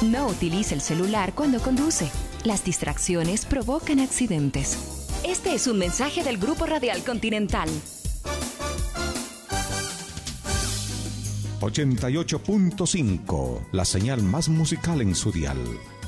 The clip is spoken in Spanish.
No utilice el celular cuando conduce. Las distracciones provocan accidentes. Este es un mensaje del Grupo Radial Continental. 88.5, la señal más musical en su dial.